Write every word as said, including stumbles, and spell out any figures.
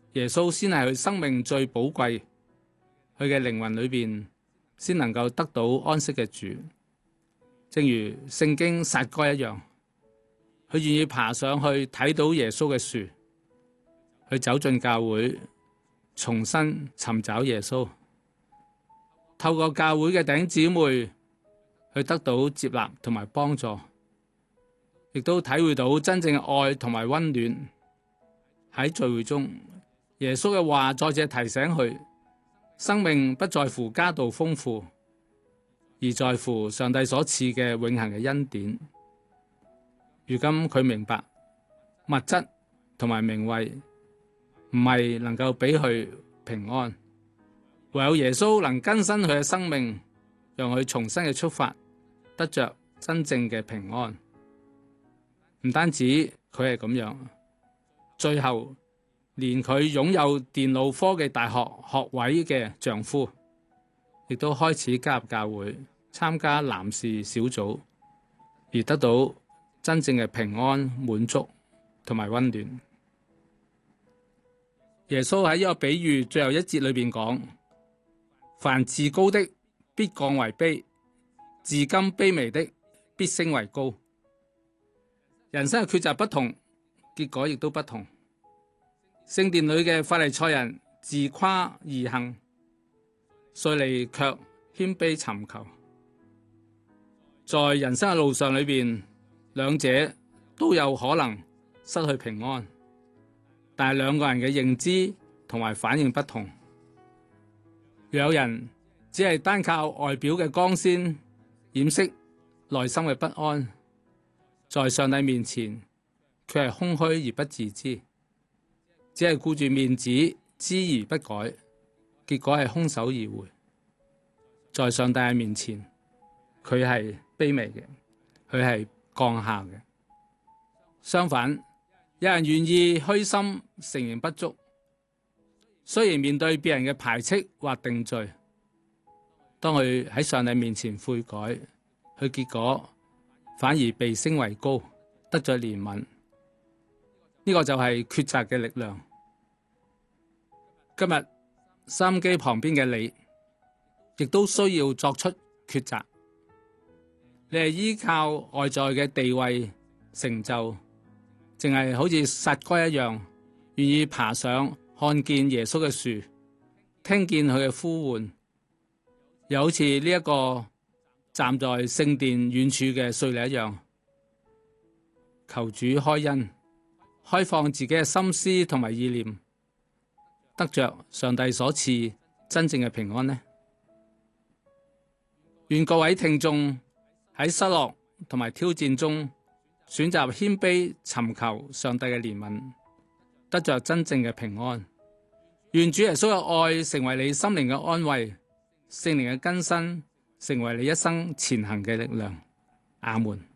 耶穌先係佢生命最寶貴，佢嘅靈魂裏邊先能夠得到安息嘅主。正如聖經撒該一樣，佢願意爬上去睇到耶穌嘅樹，去走進教會，重新尋找耶穌，透過教會嘅弟兄姊妹去得到接納同埋幫助，亦都體會到真正嘅愛同埋溫暖。喺聚會中，耶穌嘅話再次提醒佢，生命不在乎家道豐富，而在乎上帝所賜嘅永恆嘅恩典。如今佢明白物質同埋名位唔係能夠俾佢平安，唯有耶穌能更新佢嘅生命，讓佢重新嘅出發，得着真正嘅平安。唔單止佢係咁樣，最後連佢擁有電腦科技大學學位嘅丈夫，亦都開始加入教會，參加男士小組，而得到真正嘅平安、滿足同埋溫暖。耶穌喺呢個比喻最後一節裏邊講：凡自高的必降為卑，自今卑微的必升為高。人生嘅抉擇不同，結果亦都不同。聖殿裏嘅法利賽人自誇而行，稅吏卻謙卑尋求。在人生嘅路上裏邊，兩者都有可能失去平安，但係兩個人嘅認知同埋反應不同。若有人只係單靠外表嘅光鮮掩飾內心嘅不安，在上帝面前卻係空虛而不自知，只係顧住面子知而不改，結果係空手而回。在上帝嘅面前，佢係卑微嘅，佢係降下嘅。相反，有人願意虛心承認不足，雖然面對別人嘅排斥或定罪，當佢喺上帝面前悔改，佢結果反而被升為高，得咗憐憫。呢、這個就係抉擇嘅力量。今日收音機旁邊嘅你，亦都需要作出抉擇。你係依靠外在嘅地位成就，淨係好似撒該一樣，願意爬上看見耶穌嘅樹，聽見佢嘅呼喚，又好似呢一個站在聖殿遠處嘅稅吏一樣，求主開恩，開放自己嘅心思同埋意念，得着上帝所賜真正嘅平安呢？願各位聽眾喺失落同埋挑戰中，選擇謙卑尋求上帝嘅憐憫，得着真正嘅平安。願主耶穌嘅愛成為你心靈嘅安慰，聖靈嘅更新成為你一生前行嘅力量。阿門。